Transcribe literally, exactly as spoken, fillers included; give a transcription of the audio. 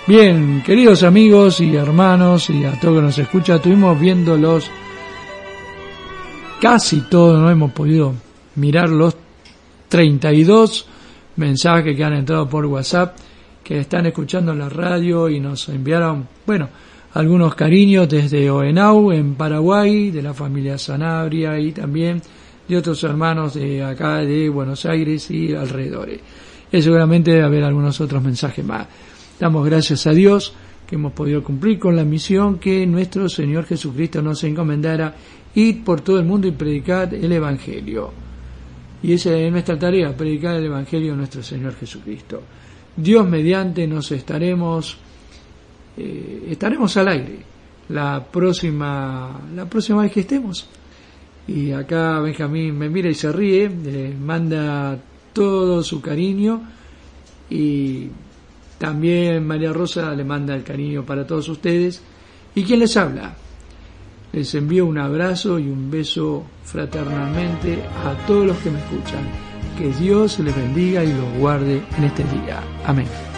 Bien, queridos amigos y hermanos y a todos que nos escuchan, estuvimos viendo los, casi todos, no hemos podido mirar los treinta y dos mensajes que han entrado por WhatsApp, que están escuchando la radio y nos enviaron, bueno, algunos cariños desde Oenau, en Paraguay, de la familia Sanabria y también de otros hermanos de acá de Buenos Aires y alrededores. Y seguramente debe haber algunos otros mensajes más. Damos gracias a Dios que hemos podido cumplir con la misión que nuestro Señor Jesucristo nos encomendara, ir por todo el mundo y predicar el Evangelio. Y esa es nuestra tarea, predicar el Evangelio de nuestro Señor Jesucristo. Dios mediante nos estaremos eh, estaremos al aire la próxima la próxima vez que estemos. Y acá Benjamín me mira y se ríe, le manda todo su cariño, y también María Rosa le manda el cariño para todos ustedes. ¿Y quién les habla? Les envío un abrazo y un beso fraternalmente a todos los que me escuchan. Que Dios les bendiga y los guarde en este día. Amén.